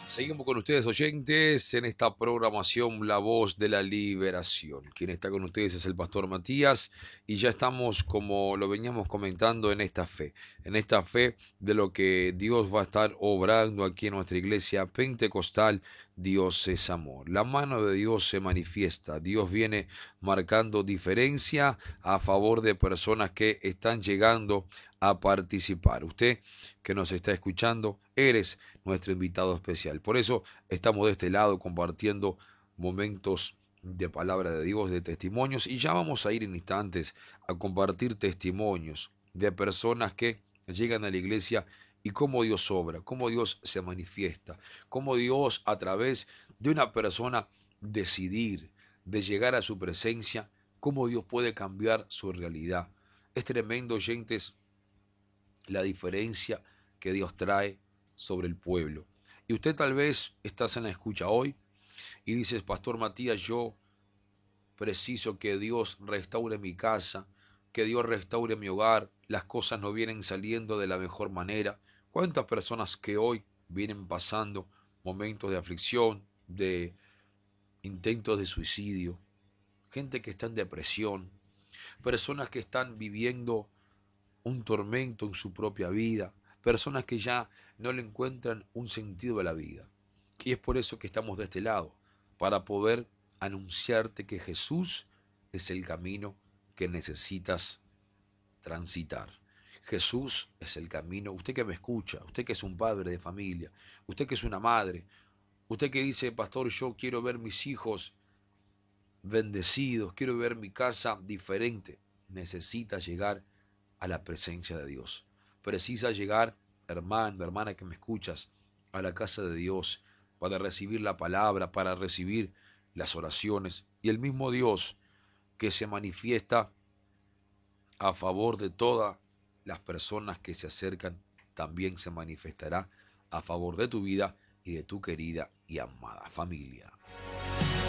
Seguimos con ustedes, oyentes, en esta programación La Voz de la Liberación. Quien está con ustedes es el pastor Matías y ya estamos, como lo veníamos comentando, en esta fe de lo que Dios va a estar obrando aquí en nuestra iglesia pentecostal. Dios es amor. La mano de Dios se manifiesta. Dios viene marcando diferencia a favor de personas que están llegando a participar. Usted que nos está escuchando, eres nuestro invitado especial. Por eso estamos de este lado compartiendo momentos de palabra de Dios, de testimonios, y ya vamos a ir en instantes a compartir testimonios de personas que llegan a la iglesia y cómo Dios obra, cómo Dios se manifiesta, cómo Dios a través de una persona decidir, de llegar a su presencia, cómo Dios puede cambiar su realidad. Es tremendo, oyentes, la diferencia que Dios trae sobre el pueblo. Y usted tal vez estás en la escucha hoy y dices, Pastor Matías, yo preciso que Dios restaure mi casa, que Dios restaure mi hogar, las cosas no vienen saliendo de la mejor manera. ¿Cuántas personas que hoy vienen pasando momentos de aflicción, de intentos de suicidio, gente que está en depresión, personas que están viviendo un tormento en su propia vida, personas que ya no le encuentran un sentido a la vida? Y es por eso que estamos de este lado, para poder anunciarte que Jesús es el camino que necesitas transitar. Jesús es el camino. Usted que me escucha, usted que es un padre de familia, usted que es una madre, usted que dice, pastor, yo quiero ver mis hijos bendecidos, quiero ver mi casa diferente, necesita llegar a la presencia de Dios. Precisa llegar, hermano, hermana que me escuchas, a la casa de Dios para recibir la palabra, para recibir las oraciones. Y el mismo Dios que se manifiesta a favor de todas las personas que se acercan, también se manifestará a favor de tu vida y de tu querida y amada familia.